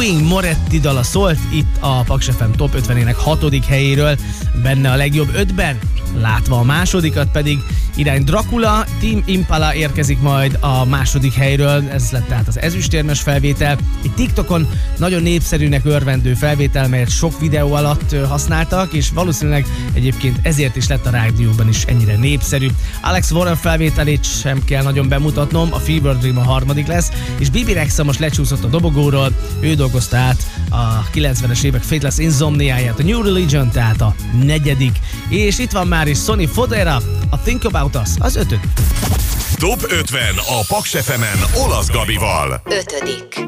Doing Moretti dala szólt itt a Paks FM Top 50-ének 6. helyéről, benne a legjobb 5-ben, látva a másodikat pedig irány Dracula, Team Impala érkezik majd a második helyről, ez lett tehát az ezüstérmes felvétel. Egy TikTokon nagyon népszerűnek örvendő felvétel, melyet sok videó alatt használtak, és valószínűleg egyébként ezért is lett a rádióban is ennyire népszerű. Alex Warren felvételét sem kell nagyon bemutatnom, a Fever Dream a 3. lesz, és Bibi Rexha most lecsúszott a dobogóról, ő dolgozta át a 90-es évek Faithless Insomniáját, a New Religion, tehát a 4. És itt van már is Sonny Fodera, a Think About Us, az 5. Top 50 a Paks FM-en Olasz Gabival. 5.